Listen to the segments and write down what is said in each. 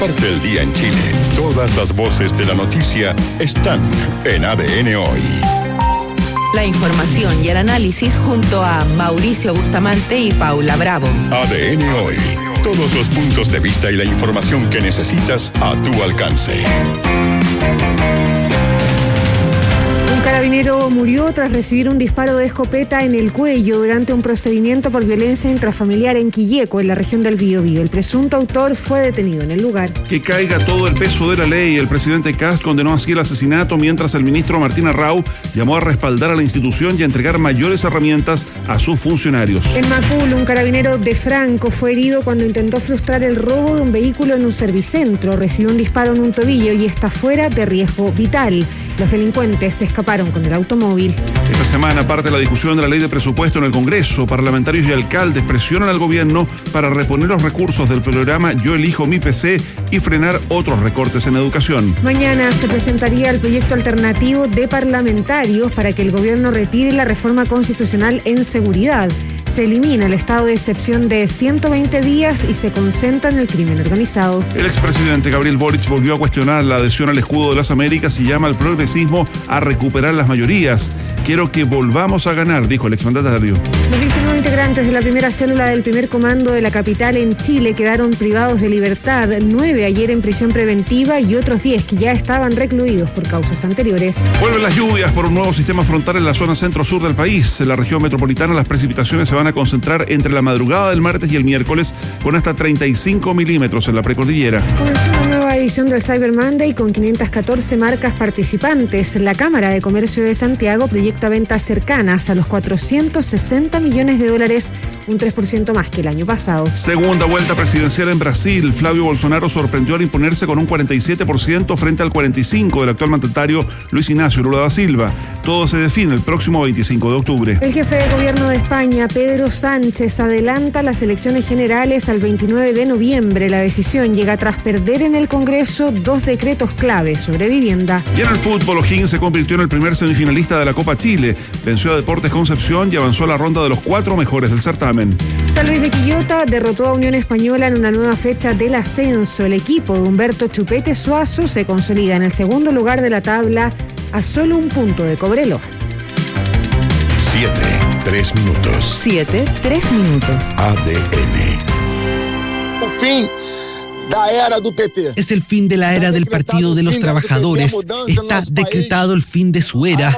Parte el día en Chile. Todas las voces de la noticia están en ADN Hoy. La información y el análisis junto a Mauricio Bustamante y Paula Bravo. ADN Hoy. Todos los puntos de vista y la información que necesitas a tu alcance. Un carabinero murió tras recibir un disparo de escopeta en el cuello durante un procedimiento por violencia intrafamiliar en Quilleco, en la región del Biobío. El presunto autor fue detenido en el lugar. Que caiga todo el peso de la ley. El presidente Kast condenó así el asesinato, mientras el ministro Martín Arrau llamó a respaldar a la institución y a entregar mayores herramientas a sus funcionarios. En Macul, un carabinero de Franco fue herido cuando intentó frustrar el robo de un vehículo en un servicentro. Recibió un disparo en un tobillo y está fuera de riesgo vital. Los delincuentes se escaparon con el automóvil. Esta semana parte la discusión de la ley de presupuesto en el Congreso. Parlamentarios y alcaldes presionan al gobierno para reponer los recursos del programa Yo Elijo Mi PC y frenar otros recortes en educación. Mañana se presentaría el proyecto alternativo de parlamentarios para que el gobierno retire la reforma constitucional en seguridad. Se elimina el estado de excepción de 120 días y se concentra en el crimen organizado. El expresidente Gabriel Boric volvió a cuestionar la adhesión al escudo de las Américas y llama al progresismo a recuperar las mayorías. Quiero que volvamos a ganar, dijo el exmandatario. Los 19 integrantes de la primera célula del primer comando de la capital en Chile quedaron privados de libertad. 9 ayer en prisión preventiva y otros 10 que ya estaban recluidos por causas anteriores. Vuelven las lluvias por un nuevo sistema frontal en la zona centro-sur del país. En la región metropolitana las precipitaciones se van a concentrar entre la madrugada del martes y el miércoles con hasta 35 milímetros en la precordillera. Comenzó una nueva edición del Cyber Monday con 514 marcas participantes. La Cámara de Comercio de Santiago proyecta ventas cercanas a los 460 millones de dólares, un 3% más que el año pasado. Segunda vuelta presidencial en Brasil. Flavio Bolsonaro sorprendió al imponerse con un 47% frente al 45% del actual mandatario Luis Ignacio Lula da Silva. Todo se define el próximo 25 de octubre. El jefe de gobierno de España, Pedro Sánchez, adelanta las elecciones generales al 29 de noviembre. La decisión llega tras perder en el Congreso 2 decretos clave sobre vivienda. Y en el fútbol, O'Higgins se convirtió en el primer semifinalista de la Copa Chile. Venció a Deportes Concepción y avanzó a la ronda de los 4 mejores del certamen. San Luis de Quillota derrotó a Unión Española en una nueva fecha del ascenso. El equipo de Humberto Chupete Suazo se consolida en el segundo lugar de la tabla a solo un punto de Cobreloa. 7:03 minutos. 7:03 minutos. ADN. Por fin. Es el fin de la era del Partido de los Trabajadores. Está decretado el fin de su era.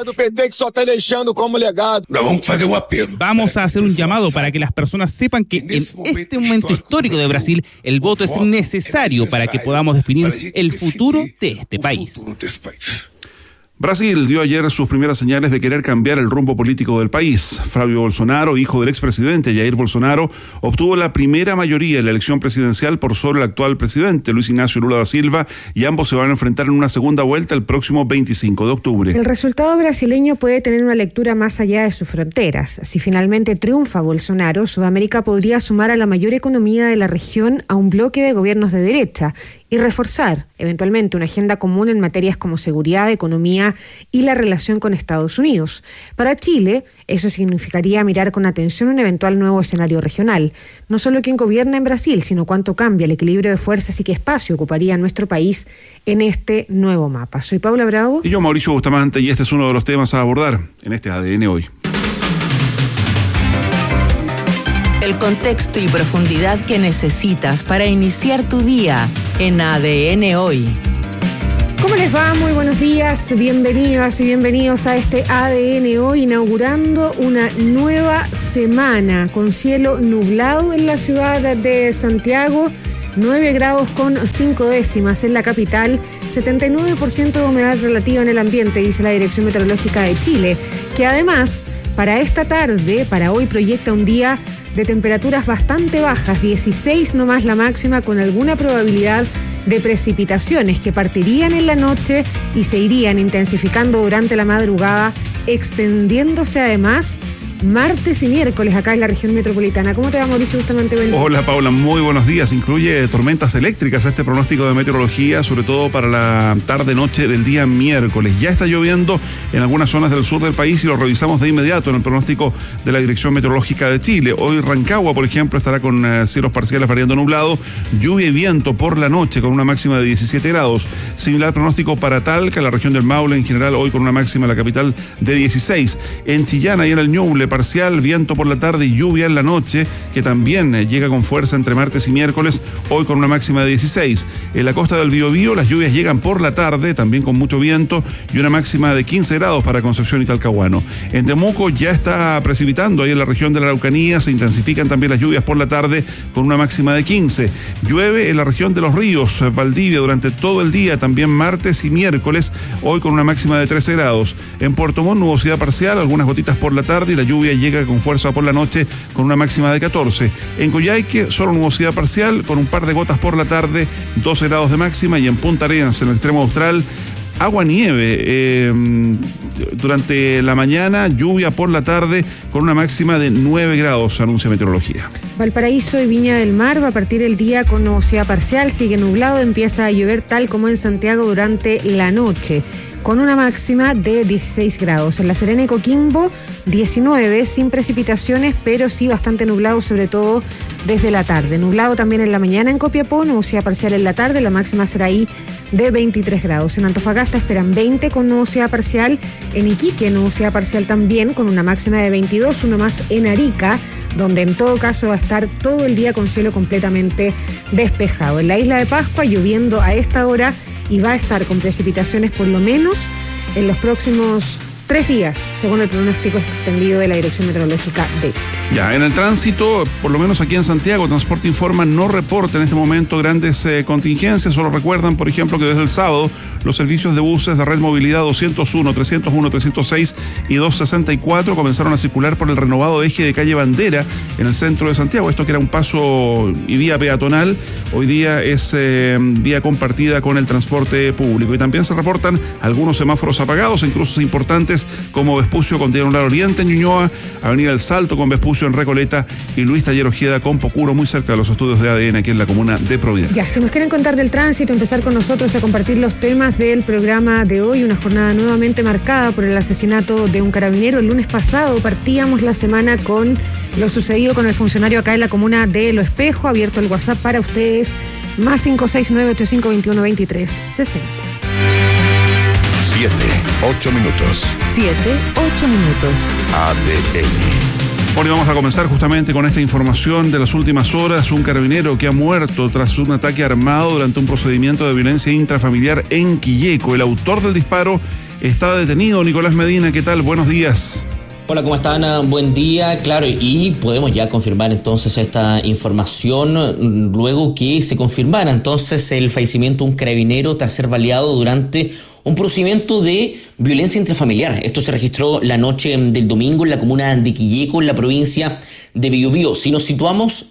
Vamos a hacer un llamado para que las personas sepan que en este momento histórico de Brasil, el voto es necesario para que podamos definir el futuro de este país. Brasil dio ayer sus primeras señales de querer cambiar el rumbo político del país. Flavio Bolsonaro, hijo del expresidente Jair Bolsonaro, obtuvo la primera mayoría en la elección presidencial por sobre el actual presidente Luis Ignacio Lula da Silva y ambos se van a enfrentar en una segunda vuelta el próximo 25 de octubre. El resultado brasileño puede tener una lectura más allá de sus fronteras. Si finalmente triunfa Bolsonaro, Sudamérica podría sumar a la mayor economía de la región a un bloque de gobiernos de derecha y reforzar eventualmente una agenda común en materias como seguridad, economía y la relación con Estados Unidos. Para Chile, eso significaría mirar con atención un eventual nuevo escenario regional. No solo quién gobierna en Brasil, sino cuánto cambia el equilibrio de fuerzas y qué espacio ocuparía nuestro país en este nuevo mapa. Soy Paula Bravo. Y yo, Mauricio Bustamante, y este es uno de los temas a abordar en este ADN Hoy. El contexto y profundidad que necesitas para iniciar tu día en ADN Hoy. ¿Cómo les va? Muy buenos días, bienvenidas y bienvenidos a este ADN Hoy, inaugurando una nueva semana con cielo nublado en la ciudad de Santiago, 9 grados con 5 décimas en la capital, 79% de humedad relativa en el ambiente, dice la Dirección Meteorológica de Chile, que además, para esta tarde, para hoy, proyecta un día de temperaturas bastante bajas, 16 nomás la máxima, con alguna probabilidad de precipitaciones que partirían en la noche y se irían intensificando durante la madrugada, extendiéndose además martes y miércoles acá en la región metropolitana. ¿Cómo te va, Mauricio Bustamante? Hola, Paula, muy buenos días. Incluye tormentas eléctricas este pronóstico de meteorología, sobre todo para la tarde-noche del día miércoles. Ya está lloviendo en algunas zonas del sur del país y lo revisamos de inmediato en el pronóstico de la Dirección Meteorológica de Chile. Hoy Rancagua, por ejemplo, estará con cielos parciales variando nublado, lluvia y viento por la noche con una máxima de 17 grados. Similar pronóstico para Talca, la región del Maule en general, hoy con una máxima en la capital de 16. En Chillán y en el Ñuble, parcial, viento por la tarde y lluvia en la noche, que también llega con fuerza entre martes y miércoles, hoy con una máxima de 16. En la costa del Biobío, las lluvias llegan por la tarde, también con mucho viento, y una máxima de 15 grados para Concepción y Talcahuano. En Temuco ya está precipitando, ahí en la región de la Araucanía se intensifican también las lluvias por la tarde, con una máxima de 15. Llueve en la región de Los Ríos, Valdivia, durante todo el día, también martes y miércoles, hoy con una máxima de 13 grados. En Puerto Montt, nubosidad parcial, algunas gotitas por la tarde y la lluvia llega con fuerza por la noche con una máxima de 14. En Coyhaique, solo nubosidad parcial con un par de gotas por la tarde, 12 grados de máxima. Y en Punta Arenas, en el extremo austral, agua-nieve durante la mañana, lluvia por la tarde con una máxima de 9 grados, anuncia Meteorología. Valparaíso y Viña del Mar va a partir el día con nubosidad parcial, sigue nublado, empieza a llover tal como en Santiago durante la noche, con una máxima de 16 grados. En La Serena y Coquimbo, 19, sin precipitaciones, pero sí bastante nublado, sobre todo desde la tarde. Nublado también en la mañana en Copiapó, nubosidad parcial en la tarde, la máxima será ahí de 23 grados. En Antofagasta esperan 20 con nubosidad parcial, en Iquique nubosidad parcial también con una máxima de 22, uno más en Arica, donde en todo caso va a estar todo el día con cielo completamente despejado. En la isla de Pascua lloviendo a esta hora y va a estar con precipitaciones por lo menos en los próximos 3 días, según el pronóstico extendido de la Dirección Meteorológica de Chile. Ya, en el tránsito, por lo menos aquí en Santiago, Transporte Informa no reporta en este momento grandes contingencias. Solo recuerdan, por ejemplo, que desde el sábado los servicios de buses de Red Movilidad 201, 301, 306 y 264 comenzaron a circular por el renovado eje de calle Bandera en el centro de Santiago. Esto que era un paso y vía peatonal, hoy día es vía compartida con el transporte público. Y también se reportan algunos semáforos apagados en cruces importantes como Vespucio con Diagonal Oriente en Ñuñoa, Avenida El Salto con Vespucio en Recoleta y Luis Taller Ojeda con Pocuro, muy cerca de los estudios de ADN aquí en la comuna de Providencia. Ya, si nos quieren contar del tránsito, empezar con nosotros a compartir los temas del programa de hoy, una jornada nuevamente marcada por el asesinato de un carabinero. El lunes pasado partíamos la semana con lo sucedido con el funcionario acá en la comuna de Lo Espejo. Abierto el WhatsApp para ustedes, más 569-8521-2360. 7-8 minutos. 7-8 minutos. ADN. Bueno, y vamos a comenzar justamente con esta información de las últimas horas. Un carabinero que ha muerto tras un ataque armado durante un procedimiento de violencia intrafamiliar en Quilleco. El autor del disparo está detenido. Nicolás Medina, ¿qué tal? Buenos días. Hola, ¿cómo están? Buen día. Claro, y podemos ya confirmar entonces esta información luego que se confirmara entonces el fallecimiento de un carabinero tras ser baleado durante un procedimiento de violencia intrafamiliar. Esto se registró la noche del domingo en la comuna de Quilleco, en la provincia de Biobío. Si nos situamos,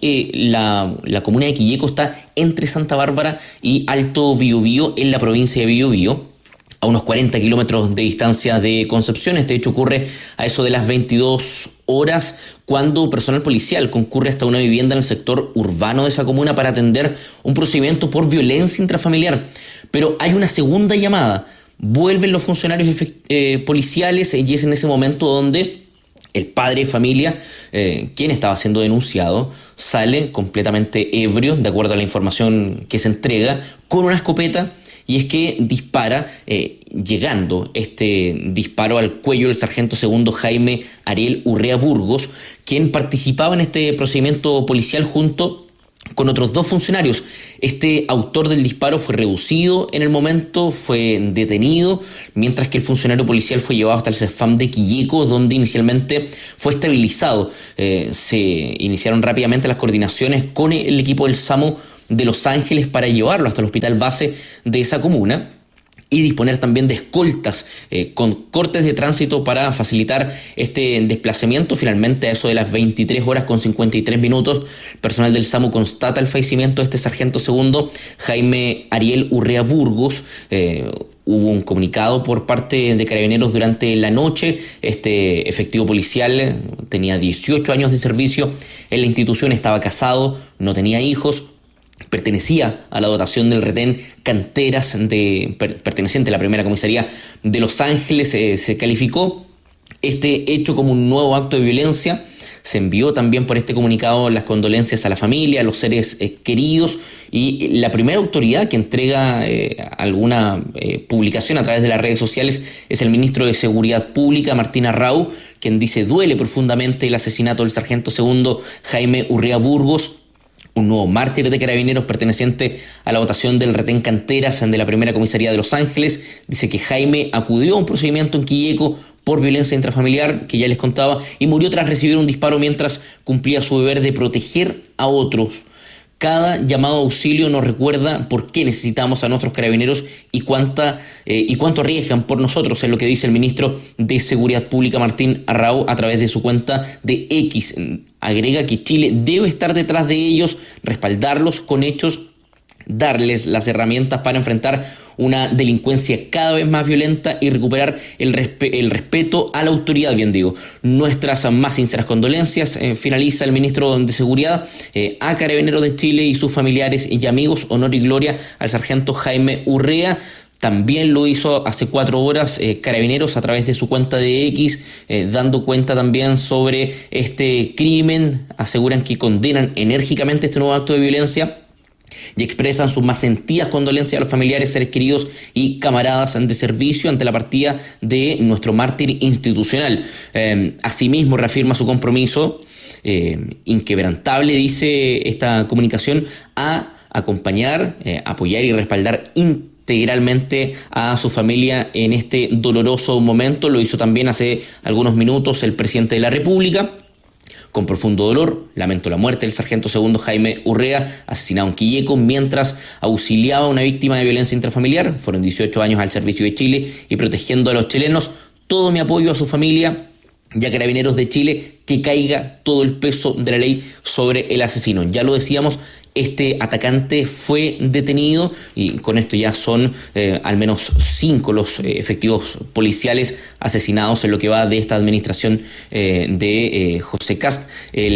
la comuna de Quilleco está entre Santa Bárbara y Alto Biobío, en la provincia de Biobío, a unos 40 kilómetros de distancia de Concepción. Este hecho ocurre a eso de las 22 horas, cuando personal policial concurre hasta una vivienda en el sector urbano de esa comuna para atender un procedimiento por violencia intrafamiliar. Pero hay una segunda llamada. Vuelven los funcionarios policiales y es en ese momento donde el padre de familia, quien estaba siendo denunciado, sale completamente ebrio, de acuerdo a la información que se entrega, con una escopeta. Y es que dispara, llegando este disparo al cuello del sargento segundo Jaime Ariel Urrea Burgos, quien participaba en este procedimiento policial junto con otros 2 funcionarios. Este autor del disparo fue reducido en el momento, fue detenido, mientras que el funcionario policial fue llevado hasta el CEFAM de Quilleco, donde inicialmente fue estabilizado. Se iniciaron rápidamente las coordinaciones con el equipo del SAMU de Los Ángeles para llevarlo hasta el hospital base de esa comuna y disponer también de escoltas con cortes de tránsito para facilitar este desplazamiento. Finalmente, a eso de las 23 horas con 53 minutos, personal del SAMU constata el fallecimiento de este sargento segundo Jaime Ariel Urrea Burgos, Hubo un comunicado por parte de Carabineros durante la noche. Este efectivo policial tenía 18 años de servicio en la institución, estaba casado, no tenía hijos, pertenecía a la dotación del retén Canteras, perteneciente a la primera comisaría de Los Ángeles. Se calificó este hecho como un nuevo acto de violencia. Se envió también por este comunicado las condolencias a la familia, a los seres queridos, y la primera autoridad que entrega alguna publicación a través de las redes sociales es el ministro de Seguridad Pública, Martín Arrau, quien dice: duele profundamente el asesinato del sargento segundo Jaime Urrea Burgos, un nuevo mártir de Carabineros perteneciente a la dotación del retén Canteras de la primera comisaría de Los Ángeles. Dice que Jaime acudió a un procedimiento en Quilleco por violencia intrafamiliar, que ya les contaba, y murió tras recibir un disparo mientras cumplía su deber de proteger a otros. Cada llamado a auxilio nos recuerda por qué necesitamos a nuestros carabineros y cuánto arriesgan por nosotros, es lo que dice el ministro de Seguridad Pública, Martín Arrau, a través de su cuenta de X. Agrega que Chile debe estar detrás de ellos, respaldarlos con hechos, darles las herramientas para enfrentar una delincuencia cada vez más violenta y recuperar el respeto a la autoridad, bien digo. Nuestras más sinceras condolencias, finaliza el ministro de Seguridad, a Carabineros de Chile y sus familiares y amigos. Honor y gloria al sargento Jaime Urrea. También lo hizo hace 4 horas Carabineros a través de su cuenta de X, dando cuenta también sobre este crimen. Aseguran que condenan enérgicamente este nuevo acto de violencia y expresan sus más sentidas condolencias a los familiares, seres queridos y camaradas de servicio ante la partida de nuestro mártir institucional. Asimismo, reafirma su compromiso inquebrantable, dice esta comunicación, a acompañar, apoyar y respaldar integralmente a su familia en este doloroso momento. Lo hizo también hace algunos minutos el presidente de la República. Con profundo dolor, lamento la muerte del sargento segundo Jaime Urrea, asesinado en Quilleco mientras auxiliaba a una víctima de violencia intrafamiliar. Fueron 18 años al servicio de Chile y protegiendo a los chilenos. Todo mi apoyo a su familia y a Carabineros de Chile, que caiga todo el peso de la ley sobre el asesino. Ya lo decíamos, este atacante fue detenido y con esto ya son al menos 5 los efectivos policiales asesinados en lo que va de esta administración de José Kast,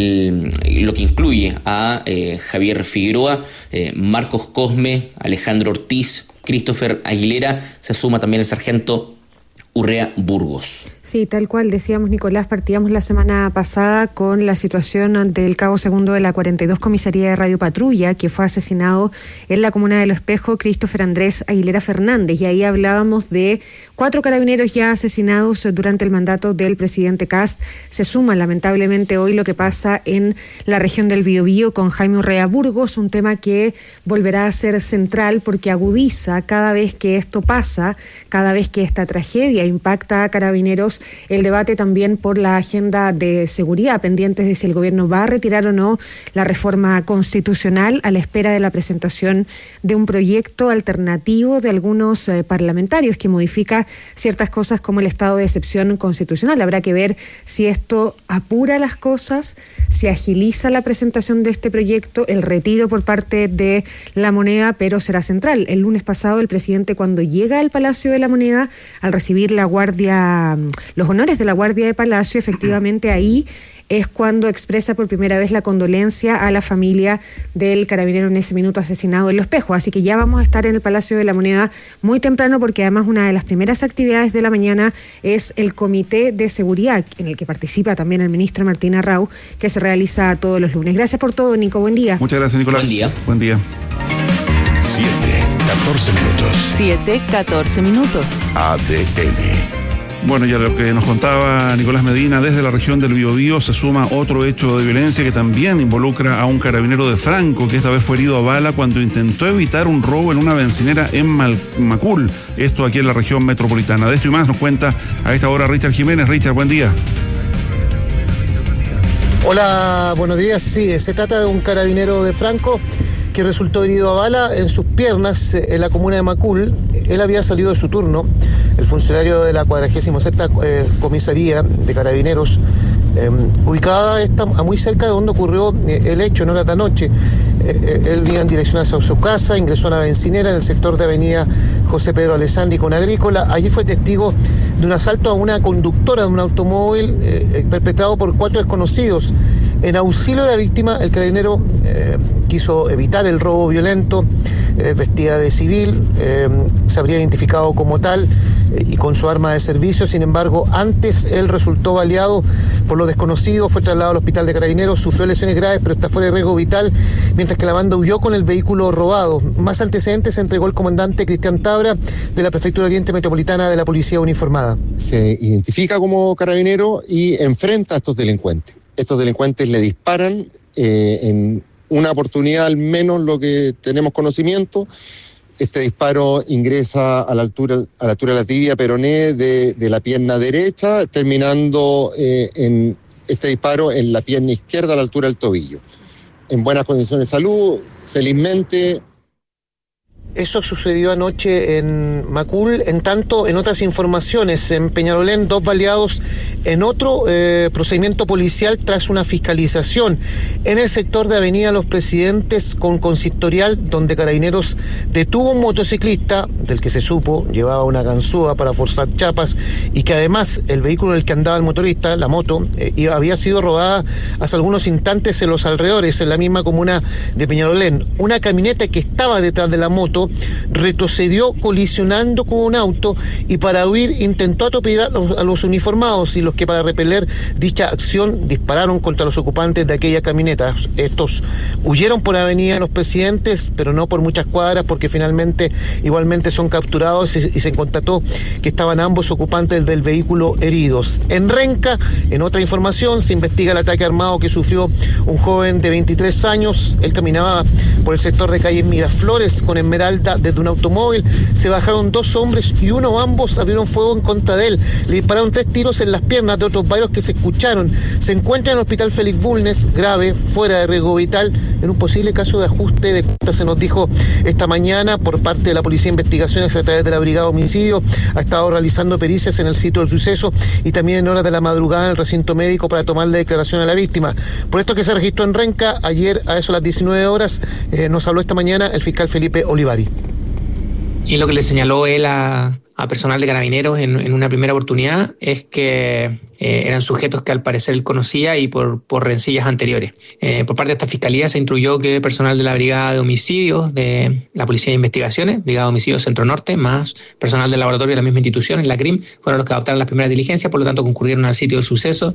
lo que incluye a Javier Figueroa, Marcos Cosme, Alejandro Ortiz, Christopher Aguilera. Se suma también el sargento Urrea Burgos. Sí, tal cual decíamos, Nicolás, partíamos la semana pasada con la situación del cabo segundo de la 42 Comisaría de Radio Patrulla, que fue asesinado en la comuna de Lo Espejo, Christopher Andrés Aguilera Fernández, y ahí hablábamos de 4 carabineros ya asesinados durante el mandato del presidente Kast. Se suma lamentablemente hoy lo que pasa en la región del Biobío con Jaime Urrea Burgos, un tema que volverá a ser central porque agudiza cada vez que esto pasa, cada vez que esta tragedia impacta a Carabineros, el debate también por la agenda de seguridad, pendientes de si el gobierno va a retirar o no la reforma constitucional a la espera de la presentación de un proyecto alternativo de algunos parlamentarios que modifica ciertas cosas como el estado de excepción constitucional. Habrá que ver si esto apura las cosas, si agiliza la presentación de este proyecto, el retiro por parte de la Moneda, pero será central. El lunes pasado el presidente, cuando llega al Palacio de la Moneda, al recibir los honores de la Guardia de Palacio, efectivamente ahí es cuando expresa por primera vez la condolencia a la familia del carabinero en ese minuto asesinado en Lo Espejo. Así que ya vamos a estar en el Palacio de la Moneda muy temprano, porque además una de las primeras actividades de la mañana es el Comité de Seguridad, en el que participa también el ministro Martín Arrau, que se realiza todos los lunes. Gracias por todo, Nico. Buen día. Muchas gracias, Nicolás. Buen día. Buen día. 7:14 minutos. 7:14 minutos. ADN. Bueno, ya lo que nos contaba Nicolás Medina, desde la región del Biobío se suma otro hecho de violencia que también involucra a un carabinero de Franco, que esta vez fue herido a bala cuando intentó evitar un robo en una bencinera en Macul, esto aquí en la región metropolitana. De esto y más nos cuenta a esta hora Richard Jiménez. Richard, buen día. Hola, buenos días. Sí, se trata de un carabinero de Franco que resultó herido a bala en sus piernas en la comuna de Macul. Él había salido de su turno. El funcionario de la 47ª Comisaría de Carabineros ubicada esta muy cerca de donde ocurrió el hecho en horas de anoche. Él venía en dirección hacia su casa, ingresó a una bencinera en el sector de avenida José Pedro Alessandri con Agrícola. Allí fue testigo de un asalto a una conductora de un automóvil perpetrado por 4 desconocidos. En auxilio de la víctima, el carabinero quiso evitar el robo violento, vestida de civil, se habría identificado como tal y con su arma de servicio. Sin embargo, antes él resultó baleado por los desconocidos, fue trasladado al hospital de Carabineros, sufrió lesiones graves, pero está fuera de riesgo vital, mientras que la banda huyó con el vehículo robado. Más antecedentes se entregó el comandante Cristian Tabra de la Prefectura Oriente Metropolitana de la Policía Uniformada. Se identifica como carabinero y enfrenta a estos delincuentes. Estos delincuentes le disparan en una oportunidad, al menos lo que tenemos conocimiento. Este disparo ingresa a la altura de la tibia peroné de la pierna derecha, terminando en este disparo en la pierna izquierda a la altura del tobillo. En buenas condiciones de salud, felizmente. Eso sucedió anoche en Macul. En tanto, en otras informaciones, en Peñalolén, 2 baleados en otro procedimiento policial tras una fiscalización en el sector de Avenida Los Presidentes con consistorial, donde Carabineros detuvo un motociclista del que se supo llevaba una ganzúa para forzar chapas y que además el vehículo en el que andaba el motorista, la moto, había sido robada hace algunos instantes en los alrededores, en la misma comuna de Peñalolén. Una camioneta que estaba detrás de la moto retrocedió colisionando con un auto y para huir intentó atropellar a los uniformados y los que para repeler dicha acción dispararon contra los ocupantes de aquella camioneta. Estos huyeron por Avenida Los Presidentes, pero no por muchas cuadras porque finalmente igualmente son capturados y se constató que estaban ambos ocupantes del vehículo heridos. En Renca, en otra información, se investiga el ataque armado que sufrió un joven de 23 años. Él caminaba por el sector de calle Miraflores con Esmeralda desde un automóvil, se bajaron 2 hombres y uno o ambos abrieron fuego en contra de él. Le dispararon 3 tiros en las piernas de otros varios que se escucharon. Se encuentra en el hospital Félix Bulnes, grave, fuera de riesgo vital, en un posible caso de ajuste de cuentas, se nos dijo esta mañana por parte de la Policía de Investigaciones a través de la Brigada de Homicidio. Ha estado realizando pericias en el sitio del suceso y también en horas de la madrugada en el recinto médico para tomar la declaración a la víctima. Por esto que se registró en Renca, ayer a eso las 19 horas, nos habló esta mañana el fiscal Felipe Olivari. Y lo que le señaló él a personal de Carabineros en una primera oportunidad es que eran sujetos que al parecer él conocía y por rencillas anteriores. Por parte de esta fiscalía se instruyó que personal de la Brigada de Homicidios de la Policía de Investigaciones, Brigada de Homicidios Centro Norte, más personal del laboratorio de la misma institución, en la CRIM, fueron los que adoptaron las primeras diligencias, por lo tanto concurrieron al sitio del suceso.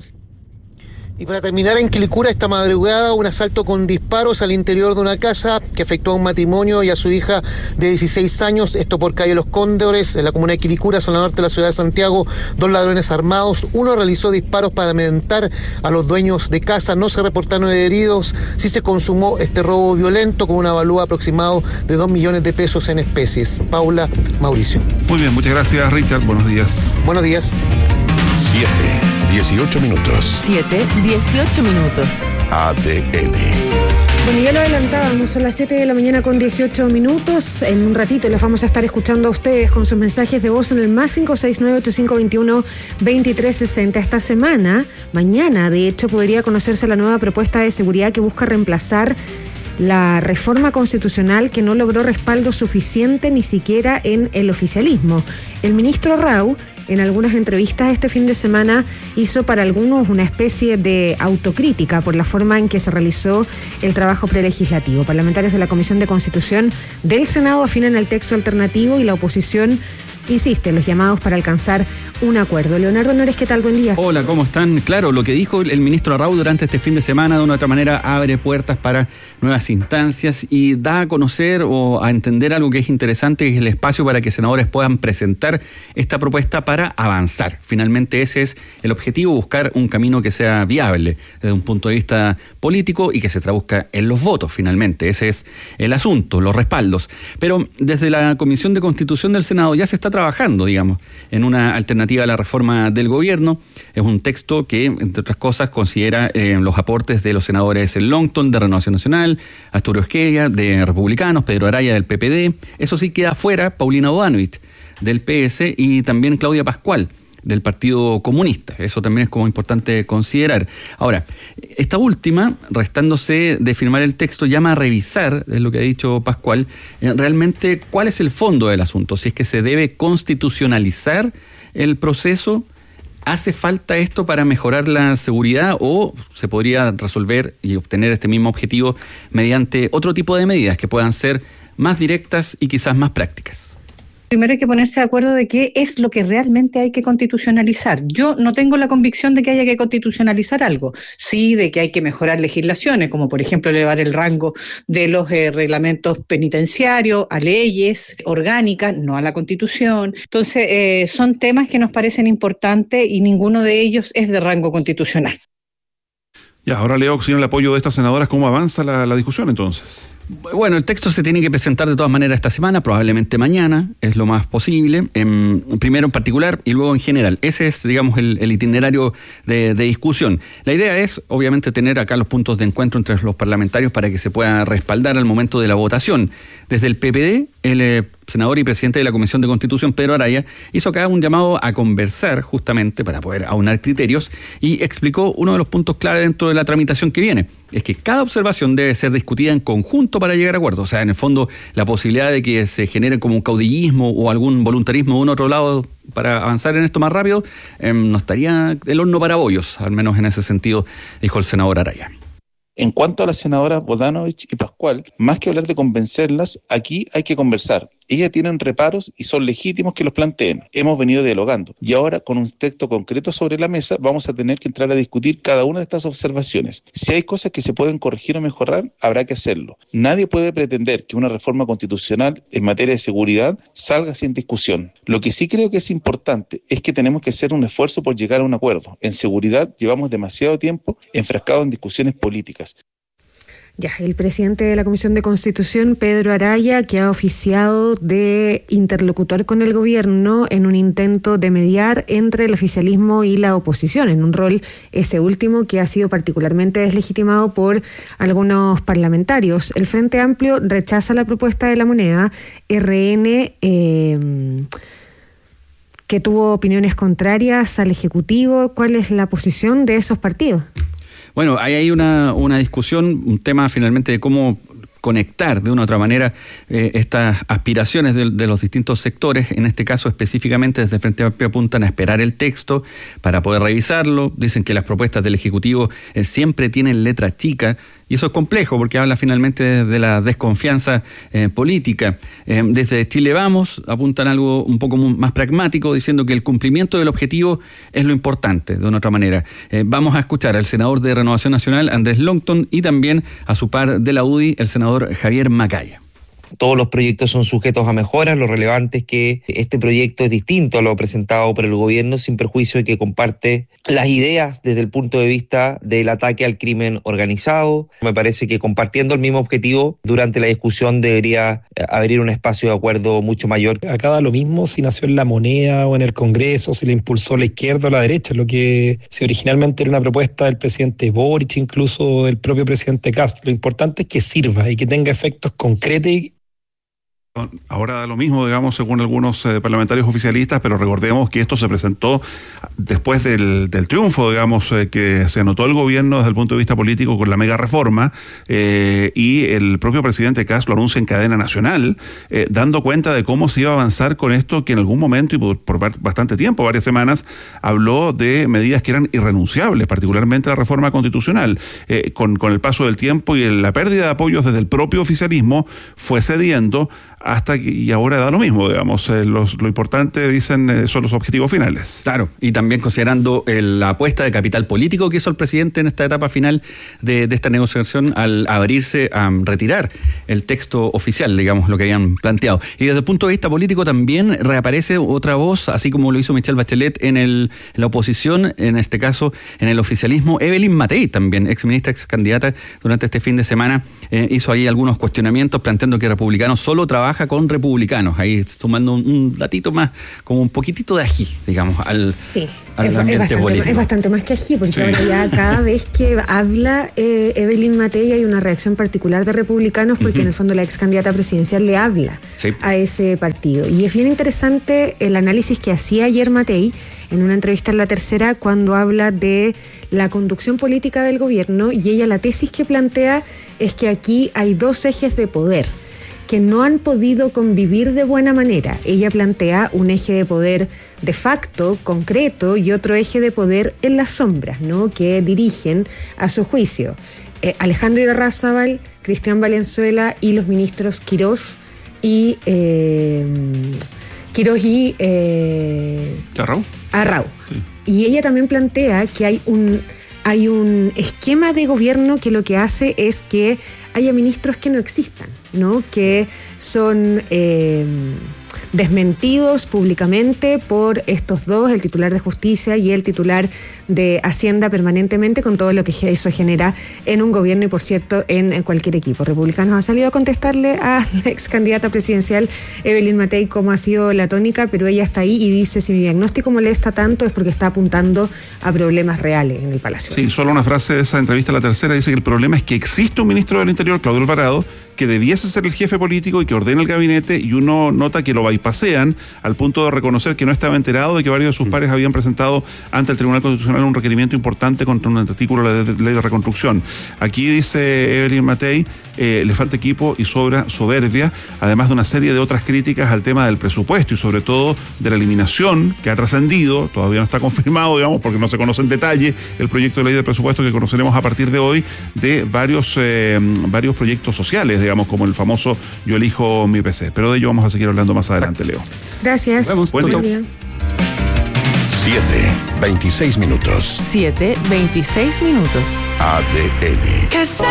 Y para terminar, en Quilicura esta madrugada, un asalto con disparos al interior de una casa que afectó a un matrimonio y a su hija de 16 años, esto por calle Los Cóndores, en la comuna de Quilicura, zona norte de la ciudad de Santiago. 2 ladrones armados, uno realizó disparos para amedrentar a los dueños de casa, no se reportaron heridos, sí se consumó este robo violento con un avalúo aproximado de 2 millones de pesos en especies. Paula, Mauricio. Muy bien, muchas gracias, Richard, buenos días. Buenos días. 7:18 minutos. 7:18 minutos. ADN. Bueno, ya lo adelantábamos, son las 7 de la mañana con 18 minutos. En un ratito los vamos a estar escuchando a ustedes con sus mensajes de voz en el más 569-8521-2360. Esta semana, mañana, de hecho, podría conocerse la nueva propuesta de seguridad que busca reemplazar la reforma constitucional que no logró respaldo suficiente ni siquiera en el oficialismo. El ministro Rau, en algunas entrevistas este fin de semana, hizo para algunos una especie de autocrítica por la forma en que se realizó el trabajo prelegislativo. Parlamentarios de la Comisión de Constitución del Senado afinan el texto alternativo y la oposición insiste en los llamados para alcanzar un acuerdo. Leonardo Nores, ¿qué tal? Buen día. Hola, ¿cómo están? Claro, lo que dijo el ministro Rau durante este fin de semana de una u otra manera abre puertas para nuevas instancias y da a conocer o a entender algo que es interesante, que es el espacio para que senadores puedan presentar esta propuesta para avanzar. Finalmente ese es el objetivo, buscar un camino que sea viable desde un punto de vista político y que se traduzca en los votos finalmente. Ese es el asunto, los respaldos. Pero desde la Comisión de Constitución del Senado ya se está trabajando, digamos, en una alternativa a la reforma del gobierno. Es un texto que, entre otras cosas, considera los aportes de los senadores Longton, de Renovación Nacional, Arturo Esquella, de Republicanos, Pedro Araya, del PPD. Eso sí, queda fuera Paulina Bodanovich, del PS, y también Claudia Pascual, del Partido Comunista. Eso también es como importante considerar. Ahora, esta última, restándose de firmar el texto, llama a revisar, es lo que ha dicho Pascual, realmente cuál es el fondo del asunto, si es que se debe constitucionalizar el proceso. ¿Hace falta esto para mejorar la seguridad o se podría resolver y obtener este mismo objetivo mediante otro tipo de medidas que puedan ser más directas y quizás más prácticas? Primero hay que ponerse de acuerdo de qué es lo que realmente hay que constitucionalizar. Yo no tengo la convicción de que haya que constitucionalizar algo, sí de que hay que mejorar legislaciones, como por ejemplo elevar el rango de los reglamentos penitenciarios a leyes orgánicas, no a la Constitución. Entonces, son temas que nos parecen importantes y ninguno de ellos es de rango constitucional. Ya, ahora leo, sin el apoyo de estas senadoras, ¿cómo avanza la discusión entonces? Bueno, el texto se tiene que presentar de todas maneras esta semana, probablemente mañana, es lo más posible, primero en particular y luego en general. Ese es, digamos, el itinerario de discusión. La idea es, obviamente, tener acá los puntos de encuentro entre los parlamentarios para que se pueda respaldar al momento de la votación. Desde el PPD, el senador y presidente de la Comisión de Constitución, Pedro Araya, hizo acá un llamado a conversar justamente para poder aunar criterios y explicó uno de los puntos clave dentro de la tramitación que viene. Es que cada observación debe ser discutida en conjunto para llegar a acuerdos. O sea, en el fondo, la posibilidad de que se genere como un caudillismo o algún voluntarismo de un otro lado para avanzar en esto más rápido, no estaría el horno para bollos, al menos en ese sentido, dijo el senador Araya. En cuanto a las senadoras Bodanovich y Pascual, más que hablar de convencerlas, aquí hay que conversar. Ellas tienen reparos y son legítimos que los planteen. Hemos venido dialogando y ahora con un texto concreto sobre la mesa vamos a tener que entrar a discutir cada una de estas observaciones. Si hay cosas que se pueden corregir o mejorar, habrá que hacerlo. Nadie puede pretender que una reforma constitucional en materia de seguridad salga sin discusión. Lo que sí creo que es importante es que tenemos que hacer un esfuerzo por llegar a un acuerdo. En seguridad llevamos demasiado tiempo enfrascados en discusiones políticas. Ya, el presidente de la Comisión de Constitución, Pedro Araya, que ha oficiado de interlocutor con el gobierno en un intento de mediar entre el oficialismo y la oposición, en un rol ese último que ha sido particularmente deslegitimado por algunos parlamentarios. El Frente Amplio rechaza la propuesta de La Moneda, RN que tuvo opiniones contrarias al Ejecutivo. ¿Cuál es la posición de esos partidos? Bueno, hay ahí una discusión, un tema finalmente de cómo conectar de una u otra manera estas aspiraciones de los distintos sectores. En este caso específicamente desde Frente Amplio apuntan a esperar el texto para poder revisarlo. Dicen que las propuestas del Ejecutivo siempre tienen letra chica y eso es complejo porque habla finalmente de la desconfianza política. Desde Chile Vamos apuntan algo un poco más pragmático, diciendo que el cumplimiento del objetivo es lo importante, de una u otra manera. Vamos a escuchar al senador de Renovación Nacional, Andrés Longton, y también a su par de la UDI, el senador Javier Macaya. Todos los proyectos son sujetos a mejoras. Lo relevante es que este proyecto es distinto a lo presentado por el gobierno, sin perjuicio de que comparte las ideas desde el punto de vista del ataque al crimen organizado. Me parece que compartiendo el mismo objetivo, durante la discusión debería abrir un espacio de acuerdo mucho mayor. Acá da lo mismo si nació en La Moneda o en el Congreso, si le impulsó la izquierda o la derecha, lo que si originalmente era una propuesta del presidente Boric, incluso del propio presidente Kast. Lo importante es que sirva y que tenga efectos concretos. Ahora da lo mismo, digamos, según algunos parlamentarios oficialistas, pero recordemos que esto se presentó después del triunfo, digamos, que se anotó el gobierno desde el punto de vista político con la mega reforma, y el propio presidente Kast lo anuncia en cadena nacional, dando cuenta de cómo se iba a avanzar con esto, que en algún momento y por bastante tiempo, varias semanas, habló de medidas que eran irrenunciables, particularmente la reforma constitucional. Con el paso del tiempo y la pérdida de apoyos desde el propio oficialismo fue cediendo y ahora da lo mismo, digamos. Lo importante, dicen, son los objetivos finales. Claro, y también considerando la apuesta de capital político que hizo el presidente en esta etapa final de esta negociación al abrirse a retirar el texto oficial, digamos, lo que habían planteado. Y desde el punto de vista político también reaparece otra voz, así como lo hizo Michelle Bachelet en la oposición, en este caso en el oficialismo. Evelyn Matei, también exministra, excandidata, durante este fin de semana hizo ahí algunos cuestionamientos planteando que Republicanos solo trabaja con republicanos, ahí sumando un datito más, como un poquitito de ají, digamos, Sí, al ambiente político. Es bastante más que ají, porque ahora ya cada vez que habla Evelyn Matei hay una reacción particular de republicanos, porque en el fondo la ex candidata presidencial le habla a ese partido. Y es bien interesante el análisis que hacía ayer Matei en una entrevista en La Tercera, cuando habla de la conducción política del gobierno, y ella la tesis que plantea es que aquí hay dos ejes de poder que no han podido convivir de buena manera. Ella plantea un eje de poder de facto, concreto, y otro eje de poder en las sombras, ¿no?, que dirigen, a su juicio, Alejandro Irarrázaval, Cristian Valenzuela y los ministros Quirós y Arrau. Sí. Y ella también plantea que hay un esquema de gobierno que lo que hace es que haya ministros que no existan, ¿no?, que son desmentidos públicamente por estos dos, el titular de Justicia y el titular de Hacienda, permanentemente, con todo lo que eso genera en un gobierno y, por cierto, en cualquier equipo. Republicanos ha salido a contestarle a la ex candidata presidencial Evelyn Matei cómo ha sido la tónica, pero ella está ahí y dice: si mi diagnóstico molesta tanto es porque está apuntando a problemas reales en el Palacio. Sí, solo una frase de esa entrevista a La Tercera dice que el problema es que existe un ministro del Interior, Claudio Alvarado, que debiese ser el jefe político y que ordena el gabinete, y uno nota que lo bypasean al punto de reconocer que no estaba enterado de que varios de sus pares habían presentado ante el Tribunal Constitucional un requerimiento importante contra un artículo de la ley de reconstrucción. Aquí dice Evelyn Matei, le falta equipo y sobra soberbia, además de una serie de otras críticas al tema del presupuesto y sobre todo de la eliminación que ha trascendido, todavía no está confirmado, digamos, porque no se conoce en detalle el proyecto de ley de presupuesto que conoceremos a partir de hoy, de varios proyectos sociales, digamos, como el famoso Yo elijo mi PC. Pero de ello vamos a seguir hablando más adelante, Leo. Gracias. Buen día. 7:26 minutos. 7:26 minutos. ADN.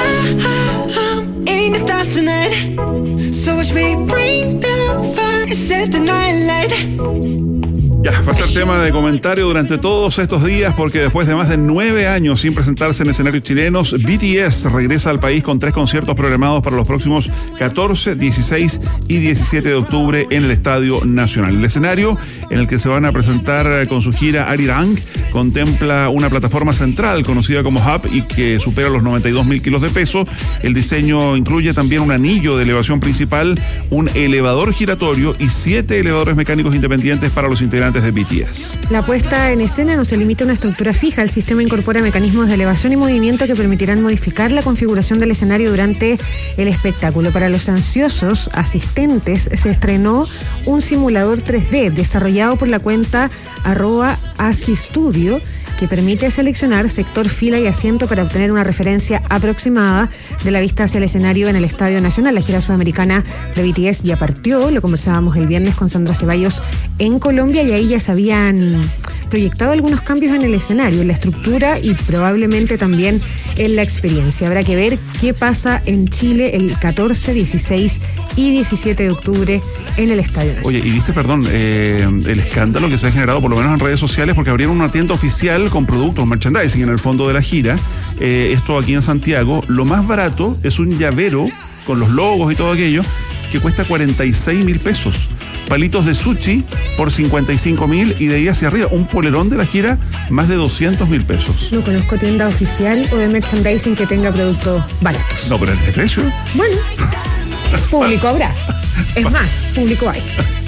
Ya, va a ser tema de comentario durante todos estos días, porque después de más de 9 años sin presentarse en escenarios chilenos, BTS regresa al país con 3 conciertos programados para los próximos 14, 16 y 17 de octubre en el Estadio Nacional. El escenario en el que se van a presentar con su gira Arirang contempla una plataforma central conocida como Hub y que supera los 92.000 kilos de peso. El diseño incluye también un anillo de elevación principal, un elevador giratorio y 7 elevadores mecánicos independientes para los integrantes de BTS. La puesta en escena no se limita a una estructura fija. El sistema incorpora mecanismos de elevación y movimiento que permitirán modificar la configuración del escenario durante el espectáculo. Para los ansiosos asistentes, se estrenó un simulador 3D desarrollado por la cuenta @ASCII que permite seleccionar sector, fila y asiento para obtener una referencia aproximada de la vista hacia el escenario en el Estadio Nacional. La gira sudamericana de BTS ya partió, lo conversábamos el viernes con Sandra Ceballos en Colombia, y ahí ya se habían proyectado algunos cambios en el escenario, en la estructura y probablemente también en la experiencia. Habrá que ver qué pasa en Chile el 14, 16 y 17 de octubre en el Estadio Nacional. Oye, y viste, el escándalo que se ha generado por lo menos en redes sociales, porque abrieron una tienda oficial con productos, merchandising en el fondo de la gira, esto aquí en Santiago. Lo más barato es un llavero con los logos y todo aquello, que cuesta 46.000 pesos. Palitos de sushi por 55.000 y de ahí hacia arriba. Un polerón de la gira, más de 200.000 pesos. No conozco tienda oficial o de merchandising que tenga productos baratos. No, pero ¿de precio? Bueno, público habrá. Es más, público hay.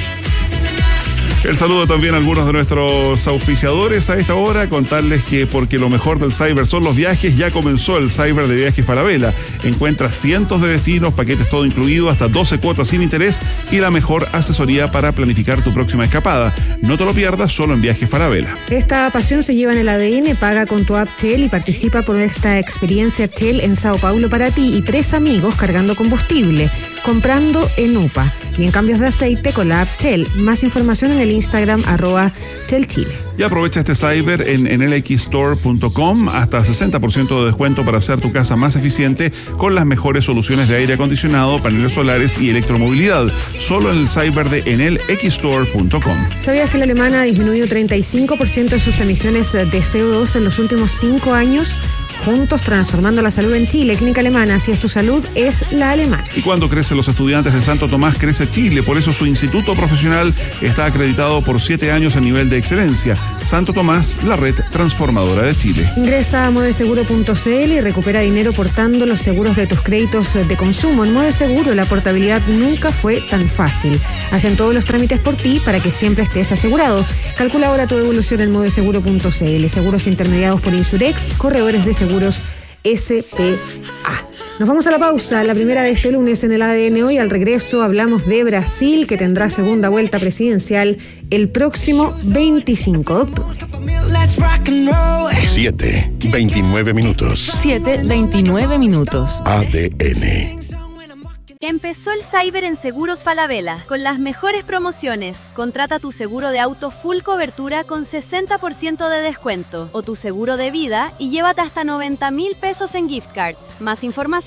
El saludo también a algunos de nuestros auspiciadores a esta hora, contarles que porque lo mejor del cyber son los viajes, ya comenzó el cyber de Viajes Falabella. Encuentra cientos de destinos, paquetes todo incluido, hasta 12 cuotas sin interés y la mejor asesoría para planificar tu próxima escapada. No te lo pierdas, solo en Viajes Falabella. Esta pasión se lleva en el ADN, paga con tu app Shell y participa por esta experiencia Shell en Sao Paulo para ti y 3 amigos cargando combustible, comprando en UPA y en cambios de aceite con la app Shell. Más información en el Instagram @ShellChile. Y aprovecha este cyber en nlxstore.com, hasta 60% de descuento para hacer tu casa más eficiente con las mejores soluciones de aire acondicionado, paneles solares y electromovilidad. Solo en el cyber de nlxstore.com. ¿Sabías que la alemana ha disminuido 35% de sus emisiones de CO2 en los últimos 5 años? juntos transformando la salud en Chile. Clínica Alemana, si es tu salud, es la alemana. Y cuando crecen los estudiantes de Santo Tomás, crece Chile. Por eso su instituto profesional está acreditado por 7 años a nivel de excelencia. Santo Tomás, la red transformadora de Chile. Ingresa a mueveseguro.cl y recupera dinero portando los seguros de tus créditos de consumo. En Mueve Seguro la portabilidad nunca fue tan fácil. Hacen todos los trámites por ti para que siempre estés asegurado. Calcula ahora tu evolución en mueveseguro.cl. Seguros intermediados por Insurex, corredores de seguros SPA. Nos vamos a la pausa, la primera de este lunes en el ADN Hoy. Al regreso hablamos de Brasil, que tendrá segunda vuelta presidencial el próximo 25 de octubre. 7:29 minutos. 7:29 minutos. ADN. Empezó el Cyber en Seguros Falabella, con las mejores promociones. Contrata tu seguro de auto full cobertura con 60% de descuento, o tu seguro de vida y llévate hasta 90.000 pesos en gift cards. Más información